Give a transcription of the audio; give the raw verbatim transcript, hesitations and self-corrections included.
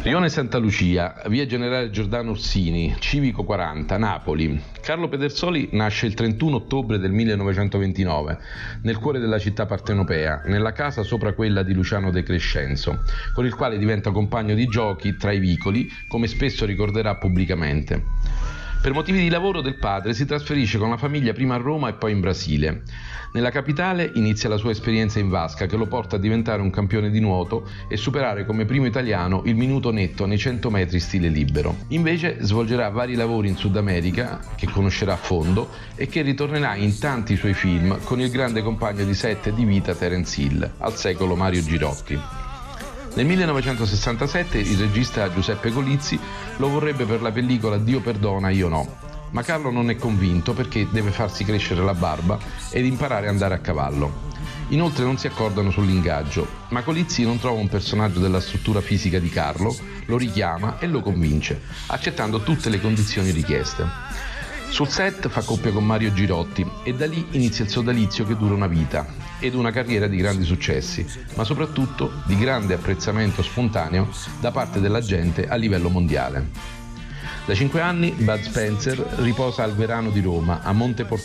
Rione Santa Lucia, via Generale Giordano Orsini, Civico quaranta, Napoli. Carlo Pedersoli nasce il trentuno ottobre del millenovecentoventinove, nel cuore della città partenopea, nella casa sopra quella di Luciano De Crescenzo, con il quale diventa compagno di giochi tra i vicoli, come spesso ricorderà pubblicamente. Per motivi di lavoro del padre si trasferisce con la famiglia prima a Roma e poi in Brasile. Nella capitale inizia la sua esperienza in vasca, che lo porta a diventare un campione di nuoto e superare come primo italiano il minuto netto nei cento metri stile libero. Invece svolgerà vari lavori in Sud America, che conoscerà a fondo e che ritornerà in tanti suoi film con il grande compagno di set e di vita Terence Hill, al secolo Mario Girotti. Nel millenovecentosessantasette il regista Giuseppe Colizzi lo vorrebbe per la pellicola Dio perdona, io no, ma Carlo non è convinto perché deve farsi crescere la barba ed imparare a andare a cavallo. Inoltre non si accordano sull'ingaggio, ma Colizzi non trova un personaggio della struttura fisica di Carlo, lo richiama e lo convince, accettando tutte le condizioni richieste. Sul set fa coppia con Mario Girotti e da lì inizia il sodalizio che dura una vita ed una carriera di grandi successi, ma soprattutto di grande apprezzamento spontaneo da parte della gente a livello mondiale. Da cinque anni Bud Spencer riposa al Verano di Roma, a Monte Portofino,